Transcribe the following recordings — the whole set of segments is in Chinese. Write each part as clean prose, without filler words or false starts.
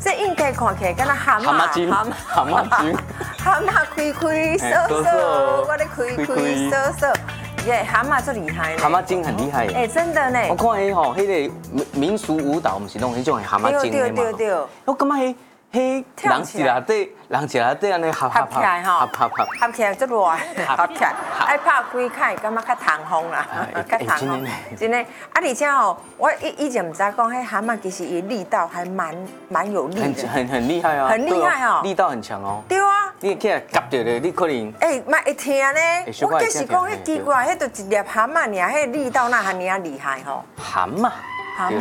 这应该看起来跟那蛤蟆精，蛤蟆精， 蛤蟆开收收，我咧开收收。耶，蛤蟆最厉害。 蛤蟆精很厉害。 哎，真的呢。 我看迄吼，迄个民俗舞蹈，唔是弄迄种蛤蟆精的嘛。 对。 我感觉迄人一下底安尼合起来吼，合起来最热，合起来，爱拍几开，感觉较通风啦，较通风。真的，啊，而且吼，我以前唔知讲，迄蛤蟆其实伊力道还蛮有力的， 很厉害啊， 很厉害哦， 力道很强哦。 对啊， 你起来夹到咧，你可能嘛会疼呢。我就是讲，迄奇怪，迄就一粒蛤蟆尔，迄力道那还尔厉害吼。 蛤蟆汤，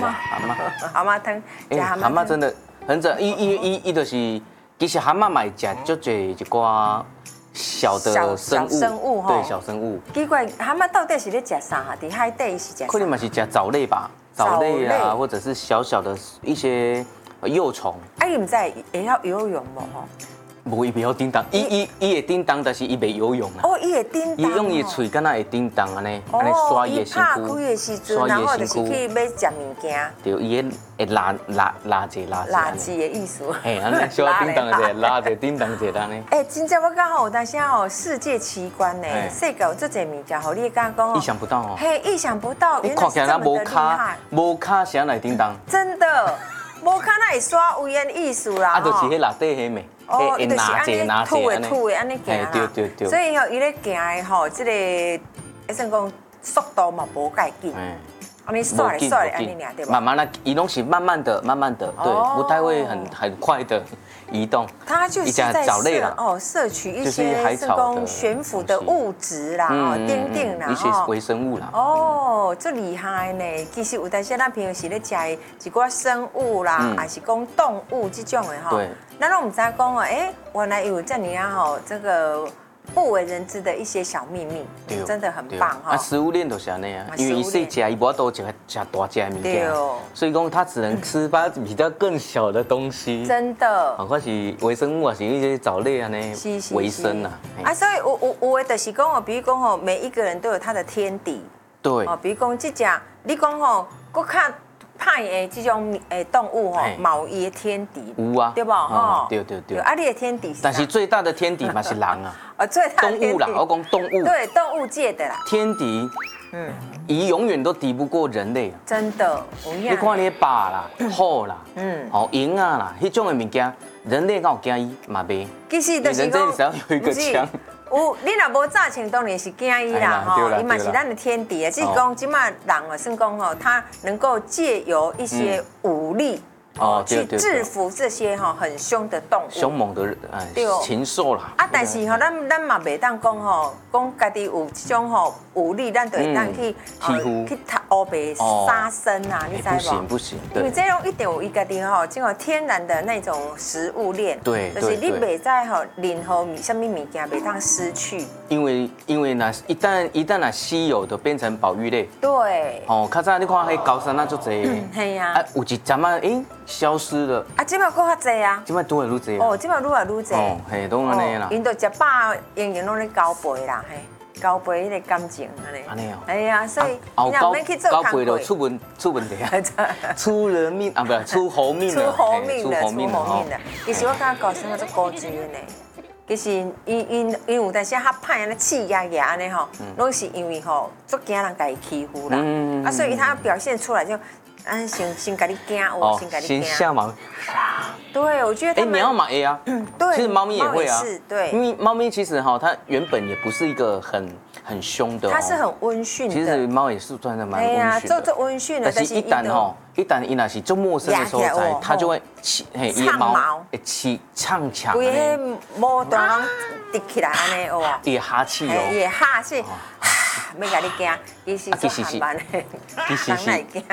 蛤蟆真的。很正，伊就是，其实蛤蟆嘛会食足侪一寡小的生物，对小生物。 奇怪，蛤蟆到底是咧食啥？伫海底是食啥？ 可能嘛是食藻类吧，藻类啊，或者是小小的一些幼虫。 啊，伊唔知会晓游泳无吼？ 无，伊袂晓叮当，伊会叮当，但是伊袂游泳啊。 哦，伊会叮当。 伊用伊的嘴，敢若会叮当安尼刷伊的身躯。 拍开的时阵，然后就是去买食物件。 对，伊会拉一。 垃圾的意思。 嘿，安尼小叮当者，拉者叮当者安尼。 哎，真正我刚好有当时吼世界奇观呢，世界有这侪物件，互你刚讲。 意想不到哦。 嘿，意想不到， 原来是这么的厉害。无卡谁来叮当？ 真的，无卡那会耍有烟艺术啦。 啊，就是迄内底迄面。 哦，就是安尼吐的安尼行啦， 对。 所以吼，伊咧行的吼，这个一算讲速度嘛无介紧，安尼甩来安尼尔对吧？ 慢慢的，伊拢是慢慢的，对，不太会很快的移动。 它就是在摄取一些是讲悬浮的物质啦，丁啦， 一些微生物啦。 哦，最厉害呢！其实有当时咱平时咧食的一寡生物啦，还是讲动物这种的吼。咱都唔知讲哦，原来有这样吼，这个不为人知的一些小秘密，真的很棒哈。 食物链都是安尼啊，因为伊细食，伊无多食大只的物件，所以讲它只能吃比较更小的东西。 真的， 包括是微生物啊，是一些藻类啊呢，维生啊。 所以有的就是讲哦，比如讲哦，每一个人都有他的天敌。 对。 哦，比如讲这只，你讲吼，搁较派的这种动物吼，毛伊的天敌有啊， 对不？吼， 对。 啊，你的天敌是？ 但是最大的天敌嘛是人啊。 最大的动物啦，我讲动物。 对，动物界的啦。 天敌，伊永远都敌不过人类。 真的， 你看你霸啦、虎啦、鹰啊啦，迄种的物件，人类敢有惊伊嘛袂？ 其实就是讲， 人只要有一个枪。 有，你若无早前当然是惊伊啦，吼，伊嘛是咱的天敌啊。只是讲，即马人啊，算讲吼，他能够借由一些武力。去制服这些很凶的动物， 凶猛的禽兽啦。 啊，但是咱嘛袂当讲讲家己有这种武力，咱就会当去去乌白杀生啊，你知无？ 不行， 因为这种一定有伊家己这种天然的那种食物链， 对， 就是你袂在任何什么物件袂当失去。 因为那一旦稀有的变成保育类， 对。 较早你看迄高山那足济， 系啊， 有一阵啊，消失了。 啊，今麦搁较济啊。 今麦愈来愈济。 哦，今麦愈来愈济。 哦，嘿，拢安尼啦。 因都食饱，永远拢咧交配啦，嘿，交配迄个感情安尼。 安尼哦。 哎呀，所以你若免去做交配就出问题啊。出人命啊，不是出猴命了。 出猴命了。其实我感觉高山做高级的呢。其实因有当时较歹安尼气压安尼吼，拢是因为足惊人家己欺负啦。啊，所以他表现出来就。先给你惊，先给你惊。先下毛。 对，我觉得。 鸟嘛 A 啊。对。其实猫咪也会啊。 是，对。 因为猫咪其实它原本也不是一个很凶的。 它是很温驯的。 其实猫也是算是蛮温驯的。 做温驯的。 但是一旦伊那是做陌生的时候它就会伊毛会唱强。 规个毛都拢滴起来安尼哦。 也哈气哦。 也哈气。要甲你惊，其实做航班的，人来惊。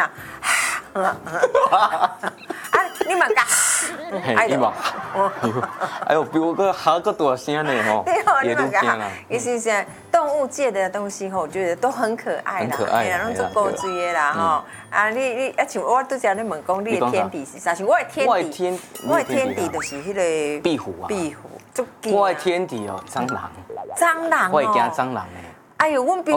你嘛甲， 你嘛，哎呦，比我个还个大声呢吼， 也都惊啦。其实现在动物界的东西吼，我觉得都很可爱啦， 很可爱， 拢做高追的啦吼。啊，你像我拄则咧问讲，你的天敌是啥？是我的天敌就是迄个壁虎啊， 壁虎， 我的天敌哦，蟑螂， 蟑螂， 我会惊蟑螂诶。 哎呦，阮比如